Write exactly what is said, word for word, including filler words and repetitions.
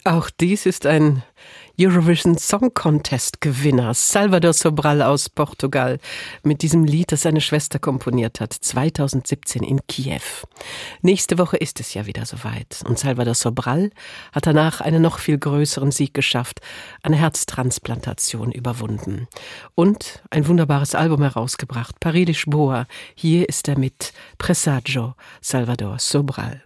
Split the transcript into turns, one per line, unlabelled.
Auch dies ist ein Eurovision Song Contest Gewinner, Salvador Sobral aus Portugal, mit diesem Lied, das seine Schwester komponiert hat, zweitausendsiebzehn in Kiew. Nächste Woche ist es ja wieder soweit und Salvador Sobral hat danach einen noch viel größeren Sieg geschafft, eine Herztransplantation überwunden und ein wunderbares Album herausgebracht, Paris Lisboa. Hier ist er mit Presagio, Salvador Sobral.